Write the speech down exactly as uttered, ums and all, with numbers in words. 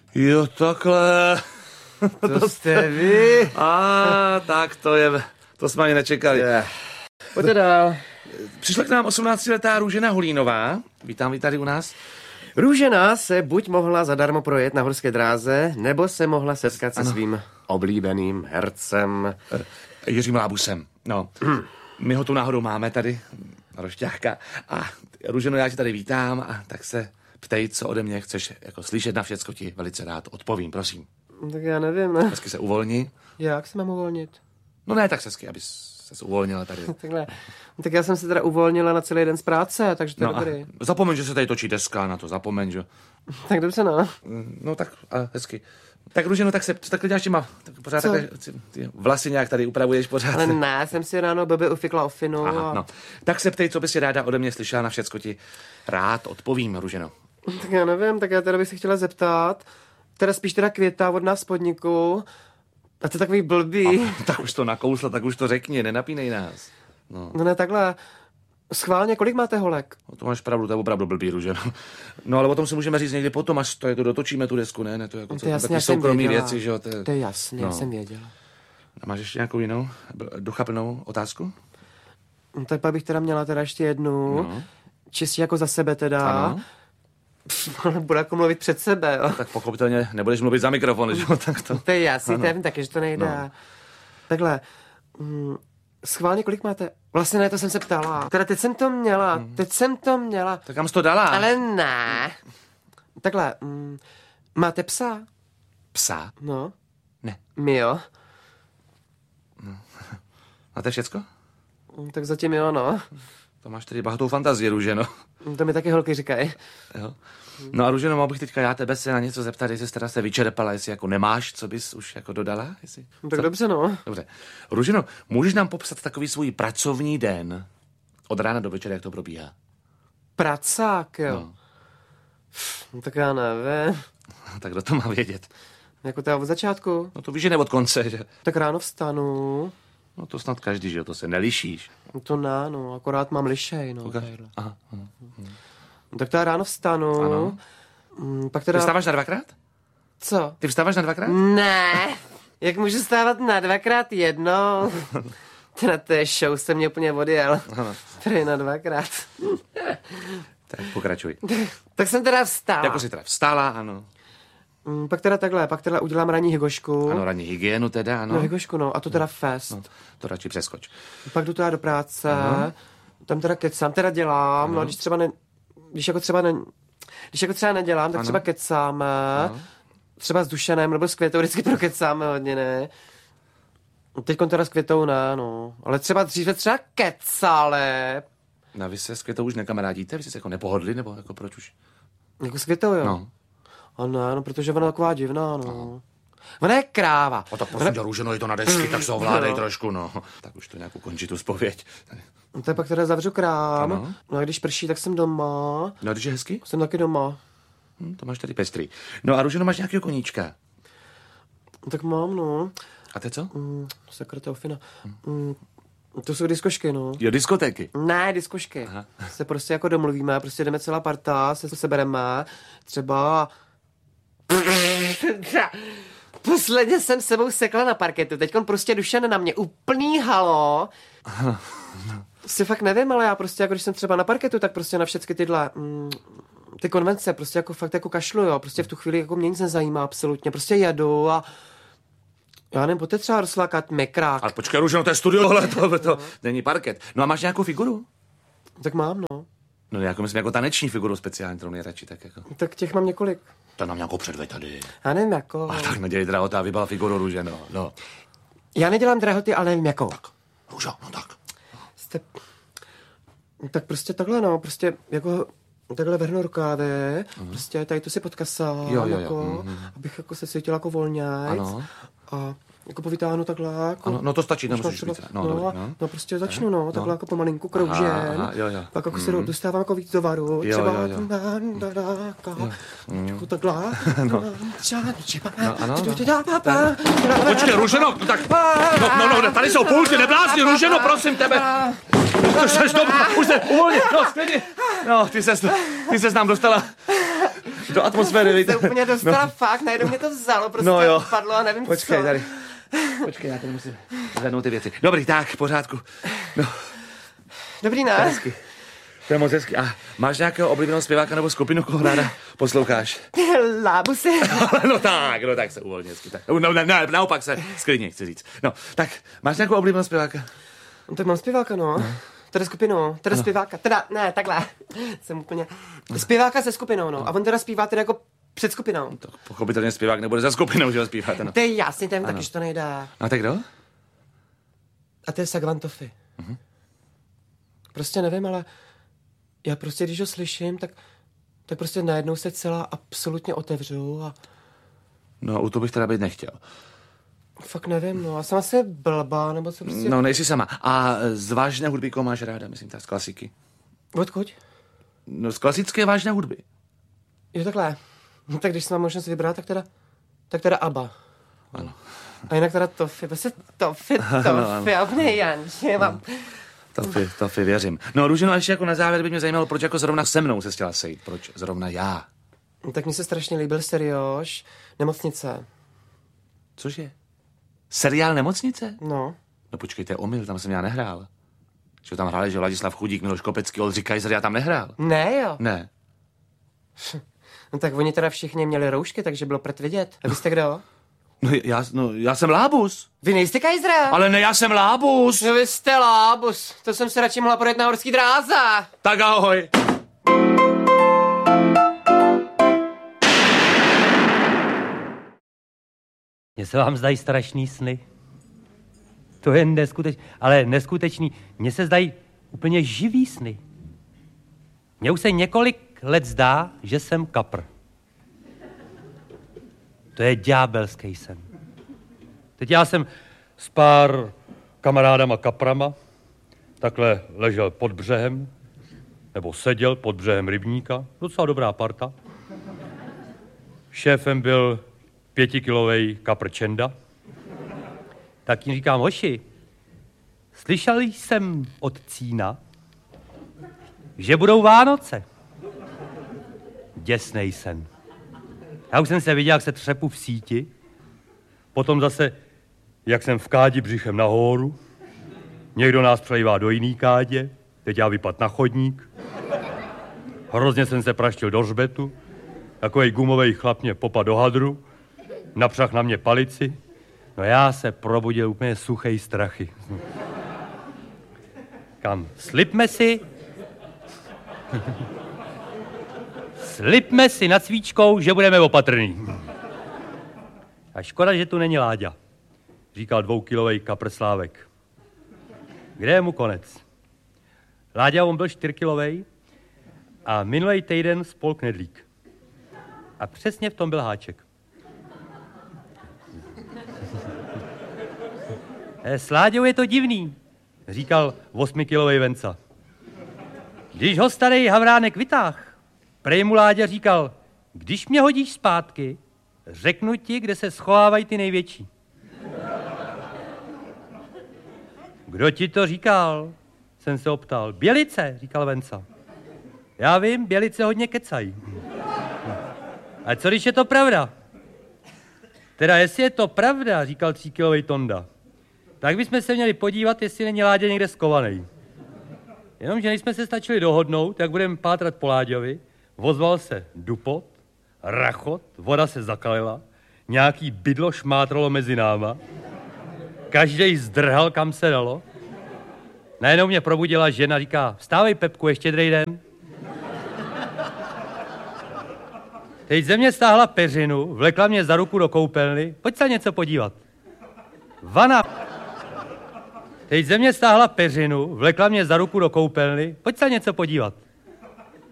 Jo, takhle. To jste vy. A tak to je, to jsme ani nečekali. Je. Pojďte dál. Přišla k nám osmnáctiletá Růžena Hulínová. Vítám vy tady u nás. Růžena se buď mohla zadarmo projet na horské dráze, nebo se mohla setkat se Ano. svým oblíbeným hercem. Jiřím Lábusem. No, my ho tu náhodou máme tady, Rošťáka. A Růženo, já tě tady vítám a tak se ptej, co ode mě chceš jako slyšet, na všecko ti velice rád odpovím, prosím. Tak já nevím, ne? Hezky se uvolni. Jak se mám uvolnit? No ne, tak hezky, abys se uvolnila tady. Takhle. Tak já jsem se teda uvolnila na celý den z práce, takže to je No a dobrý. zapomeň, že se tady točí deska, na to zapomeň, že? Tak dobře, no. No tak a hezky. Tak Růženo, tak se, co takhle děláš těma, tak pořád Co? takhle, ty vlasy nějak tady upravuješ pořád. Ale ne, jsem si ráno blbě ufikla ofinu. Aha, a... no. Tak se ptej, co by si ráda ode mě slyšela, na všecko ti rád odpovím, Růženo. Tak já nevím, tak já teda bych se chtěla zeptat, teda spíš teda Květa od nás z podniku, a to je takový blbý. A, tak už to nakousla, tak už to řekni, nenapínej nás. No, No ne, takhle. Schválně, kolik máte holek? no to máš pravdu, to je opravdu blbý, Růženo. No ale o tom si můžeme říct někdy potom, až to je to dotočíme tu desku, ne? ne to je jako To co, je jasně, taky já jsem soukromý věděla. věci, že jo? To je, To je jasně, no. já jsem věděla. A máš ještě nějakou jinou duchaplnou otázku? No, tak pak bych teda měla teda ještě jednu. No. Čistě jako za sebe teda. Ano. Budu jako mluvit před sebe, jo. Tak pochopitelně nebudeš mluvit za mikrofon, že jo? Tak to... To je jasný, to já vím taky, že to nejde. No. Takhle. Mm, schválně, kolik máte? Vlastně ne, to jsem se ptala. Teda teď jsem to měla, Mhm. teď jsem to měla. Tak kam jsi to dala? Ale ne. Takhle, mm, máte psa? Psa? No. Ne. My jo. A to je všecko? Mm, Tak zatím jo, no. To máš tedy bohatou fantazii, Růženo. To mi taky holky říkají. Jo. No a Růženo, mohl bych teďka já tebe se na něco zeptat, jestli jsi teda se vyčerpala, jestli jako nemáš, co bys už jako dodala? Jestli... No, tak Co? dobře, no. Dobře. Růženo, můžeš nám popsat takový svůj pracovní den od rána do večera, jak to probíhá? Pracák, jo. No. No. Tak já nevím. Tak kdo to má vědět? Jako teda od začátku. No to víš, že ne od konce, že? Tak ráno vstanu. No to snad každý, že jo, to se nelišíš. No to ne, no, akorát mám lišej, no. Ukaž. tadyhle. Aha, aha. No, tak teda ráno vstanu. Ano. Mm, pak Ty teda... vstáváš na dvakrát? Co? Ty vstáváš na dvakrát? Ne. Jak můžu stávat na dvakrát jednou? Teda to je show, jsem mě úplně odjel. Ano. Tady na dvakrát. Tak pokračuj. Tak jsem teda vstala. Jako jsi teda vstála, ano. Mm, pak teda takhle, pak teda udělám ranní hygošku. Ano, ranní hygienu teda, ano. No hygošku, no, a to teda fest. No, to radši přeskoč. Pak jdu teda do práce, Ano. tam teda kecám, teda dělám, Ano. no a když třeba ne, když jako třeba ne, když jako třeba nedělám, tak Ano. třeba kecáme, Ano. třeba s Dušanem, nebo s Květou vždycky prokecáme hodně, ne. Teďkon teda s Květou ne, no, ale třeba dříve třeba kecali, No a vy se s Květou už nekamarádíte? Vy jste se jako nepohodli, nebo jako proč už? jako s Květou, jo. No. A ne, no, protože ona je taková divná, no. Ona je kráva. A tak prosím tě, Růženo, je to na desky, tak se ovládej No. trošku, no. Tak už to nějak ukončí tu zpověď. No, tak pak teda zavřu krám, Ano. no a když prší, tak jsem doma, No a když je hezky? jsem taky doma. Hm, to máš tady pestrý. No a Růženo, máš nějakého koníčka? No, tak mám, no. A to co? Mm, sakra, to je fina. Mm, to jsou diskošky, no. Jo, diskotéky. Ne, diskošky. Aha. Se prostě jako domluvíme, prostě jdeme celá parta, se sebereme, třeba... Posledně jsem sebou sekla na parketu, teďkon prostě Dušan na mě úplný halo. Si fakt nevím, ale já prostě, jako když jsem třeba na parketu, tak prostě na všechny tyhle... Mm, ty konvence prostě jako fakt jako kašlu, jo. Prostě v tu chvíli jako mě nic nezajímá absolutně. Prostě jedu a... Já nevím, pojďte třeba rozlákat mekrák. Ale počkej, Růženo, to je studio, ale to, to není parket. No a máš nějakou figuru? Tak mám, no. No jako myslím, jako taneční figuru speciální, kterou nejradši, tak jako. Tak těch mám několik. To nám nějakou předveď tady. Já nevím, jako... A tak nedělej drahota, vybala figuru, Růženo, no. Já nedělám drahoty, ale nevím, jakou. Tak, Růžo, no tak. Jste... Tak prostě takhle, no, prostě jako takhle vrhnu rukávy, mm. prostě tady to si podkasám, Jo, jo, jo. jako, Mm. abych jako se cítila jako volňajc. Ano. A jako povytáhnu takhle, jako... Ano, no to stačí, možná nemusíš třeba- více. No, no, dobrý, a- no. no, prostě začnu, no, takhle no. jako pomalinku kroužen. Aha, aha, jo, jo. Pak jako Mm. se dostávám jako víc do varu, Jo, třeba... jo, jo. Jako takhle. No, ano, no. Počkej, Růženo, no tak, no, no, no, tady jsou pulty, neblázni, Růženo, prosím tebe. Už jsi doma, už se, uvolni, no, sklidni. No, ty ses, ty ses nám dostala do atmosféry. Já jsem se úplně dostala no. fakt, najednou mě to vzalo, prostě no jo. padlo a nevím Počkej, co. tady. Počkej, já tady musím zvednout ty věci. Dobrý, tak, v pořádku. No. Dobrý, ne? Hezky. To je moc hezky. A máš nějakého oblíbeného zpěváka nebo skupinu, koho ráda posloucháš? Lábusy. No tak, no tak se uvolně hezky. Tak. No, ne, ne, naopak se sklidně, chci říct. No, tak, máš nějakou oblíbeného zpěváka? No, tak mám zpěváka, no. no. Teda skupinu, teda ano. zpěváka, teda, ne, takhle. Jsem úplně, zpěváka se skupinou, no. A on teda zpívá teda jako před skupinou. To pochopitelně zpěvák nebude za skupinou, že ho zpíváte, no. To je jasný, ten taky, že to nejde. A tak kdo? A to je Sagvantofi. Uh-huh. Prostě nevím, ale já prostě, když ho slyším, tak, tak prostě najednou se celá absolutně otevřu a... No, u to bych teda být nechtěl. Fakt nevím, no. A jsem asi blbá, nebo co prostě... No, nejsi sama. A z vážné hudby, koho máš ráda, myslím, tak z klasiky? Odkud? No, z klasické vážné hudby. Jo, takhle. No, tak když jsem mám možnost vybrat, tak teda, tak teda ABBA. Ano. A jinak teda Toffee, prostě Toffee, Toffee, a úplně Janče, mám... Toffee, Toffee, věřím. No, Růženo, ještě jako na závěr by mě zajímalo, proč jako zrovna se mnou se chtěla sejít, proč zrovna já? No, tak mi se strašně líbil serióš Nemocnice. Cože? Seriál Nemocnice? No. No počkejte, omyl, tam jsem já nehrál. Že tam hráli, že Ladislav Chudík, Miloš Kopecký, Oldřich Kaiser, já tam nehrál. Ne, jo? Ne. No tak oni teda všichni měli roušky, takže bylo prd vidět. A vy jste kdo? No já, no já jsem Lábus. Vy nejste Kaiser? Ale ne, já jsem Lábus. No vy jste Lábus. To jsem se radši mohla projet na horský dráze. Tak ahoj. Mně se vám zdají strašný sny. To je neskutečný, ale neskutečný. Mně se zdají úplně živý sny. Mně už se několik let zdá, že jsem kapr. To je ďábelský sen. Teď já jsem s pár kamarádama kaprama takhle ležel pod břehem, nebo seděl pod břehem rybníka. Docela dobrá parta. Šéfem byl pětikilovej kapr Čenda. Tak jim říkám, hoši, slyšel jsem od Cína, že budou Vánoce. Děsnej sen. Já už jsem se viděl, jak se třepu v síti, potom zase, jak jsem v kádi břichem nahoru, někdo nás přejívá do jiný kádě, teď já vypad na chodník, hrozně jsem se praštil do hřbetu, takovej gumovej chlap mě popad do hadru, napřah na mě palici, no já se probudil úplně suchej strachy. Kam? Slipme si, slipme si nad svíčkou, že budeme opatrní. A škoda, že tu není Láďa, říkal dvoukilovej kapr Slávek. Kde je mu konec? Láďa, on byl čtyřkilovej a minulej týden spol knedlík. A přesně v tom byl háček. S Láďou je to divný, říkal osmikilovej Venca. Když ho starý Havránek vytáh, prej mu Láďa říkal, když mě hodíš zpátky, řeknu ti, kde se schovávají ty největší. Kdo ti to říkal? Jsem se optal. Bělice, říkal Venca. Já vím, Bělice hodně kecají. A co když je to pravda? Teda jestli je to pravda, říkal tříkilovej Tonda, tak bychom se měli podívat, jestli není Láďa někde skovaný. Jenomže než jsme se stačili dohodnout, jak budeme pátrat po Láďovi, ozval se dupot, rachot, voda se zakalila, nějaký bydlo šmátralo mezi náma, každej zdrhal, kam se dalo. Najednou mě probudila žena, říká, vstávej, Pepku, ještě drej den. Teď ze mě stáhla peřinu, vlekla mě za ruku do koupelny, pojď se něco podívat. Vana. Teď ze mě stáhla peřinu, vlekla mě za ruku do koupelny, pojď se něco podívat.